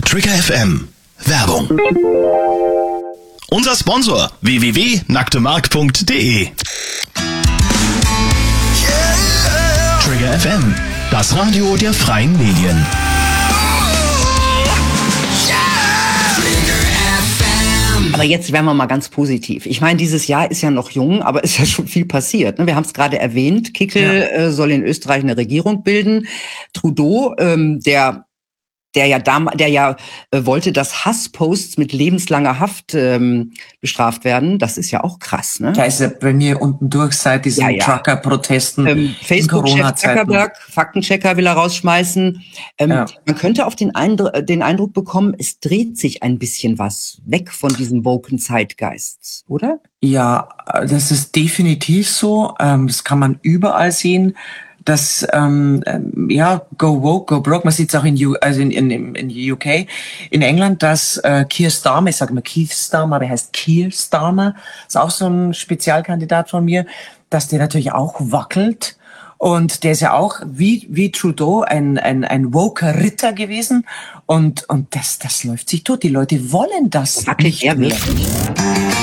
Trigger FM Werbung. Unser Sponsor www.nacktemark.de. Trigger FM, das Radio der freien Medien. Aber jetzt werden wir mal ganz positiv. Ich meine, dieses Jahr ist ja noch jung, aber ist ja schon viel passiert. Wir haben es gerade erwähnt. Kickl soll in Österreich eine Regierung bilden. Trudeau, der wollte, dass Hassposts mit lebenslanger Haft bestraft werden. Das ist ja auch krass, ne? Da ist er bei mir unten durch seit diesen Trucker-Protesten. Facebook-Chef Zuckerberg, Faktenchecker will er rausschmeißen. Man könnte auf den Eindruck bekommen, es dreht sich ein bisschen was weg von diesem woken Zeitgeist, oder? Ja, das ist definitiv so. Das kann man überall sehen. Das, go woke, go broke. Man sieht es auch in UK, in England, dass Keir Starmer, ich sage mal Keith Starmer, aber er heißt Keir Starmer, ist auch so ein Spezialkandidat von mir, dass der natürlich auch wackelt. Und der ist ja auch wie Trudeau ein woker Ritter gewesen. Und das läuft sich tot. Die Leute wollen das wackelt nicht mehr.